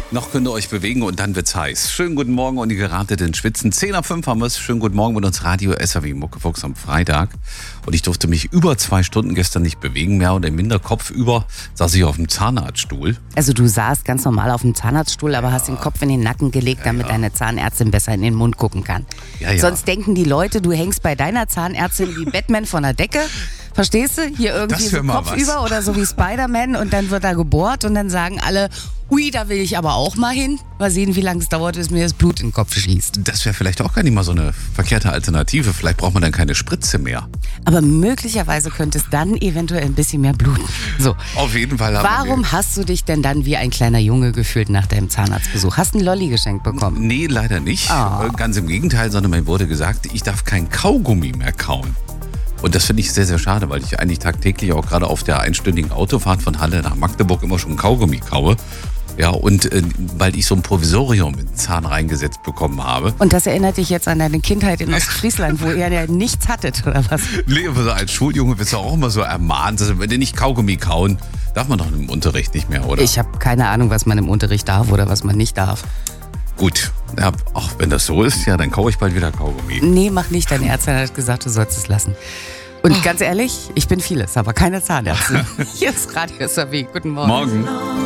Noch könnt ihr euch bewegen und dann wird's heiß. Schönen guten Morgen und ihr geratet in Schwitzen. 10:05 haben wir es. Schönen guten Morgen mit uns Radio SAW Muckefuchs am Freitag. Und ich durfte mich über 2 Stunden gestern nicht bewegen, mehr oder minder kopfüber saß ich auf dem Zahnarztstuhl. Also du saßt ganz normal auf dem Zahnarztstuhl, aber hast den Kopf in den Nacken gelegt, damit deine Zahnärztin besser in den Mund gucken kann. Ja. Sonst denken die Leute, du hängst bei deiner Zahnärztin wie Batman von der Decke. Verstehst du? Hier irgendwie so kopfüber oder so wie Spider-Man und dann wird da gebohrt und dann sagen alle, ui, da will ich aber auch mal hin. Mal sehen, wie lange es dauert, bis mir das Blut in den Kopf schießt. Das wäre vielleicht auch gar nicht mal so eine verkehrte Alternative. Vielleicht braucht man dann keine Spritze mehr. Aber möglicherweise könnte es dann eventuell ein bisschen mehr bluten. So. Auf jeden Fall. Warum hast du dich denn dann wie ein kleiner Junge gefühlt nach deinem Zahnarztbesuch? Hast du einen Lolli geschenkt bekommen? Nee, leider nicht. Oh. Ganz im Gegenteil, sondern mir wurde gesagt, ich darf kein Kaugummi mehr kauen. Und das finde ich sehr, sehr schade, weil ich eigentlich tagtäglich auch gerade auf der einstündigen Autofahrt von Halle nach Magdeburg immer schon Kaugummi kaue. Ja, und weil ich so ein Provisorium in den Zahn reingesetzt bekommen habe. Und das erinnert dich jetzt an deine Kindheit in Ostfriesland, wo ihr ja nichts hattet, oder was? Nee, aber so als Schuljunge wirst du auch immer so ermahnt, dass wenn die nicht Kaugummi kauen, darf man doch im Unterricht nicht mehr, oder? Ich habe keine Ahnung, was man im Unterricht darf oder was man nicht darf. Gut, ja, auch wenn das so ist, ja, dann kaue ich bald wieder Kaugummi. Nee, mach nicht. Deine Ärztin hat gesagt, du sollst es lassen. Und ganz ehrlich, ich bin vieles, aber keine Zahnärztin. Hier ist Radio SAW. Guten Morgen. Morgen.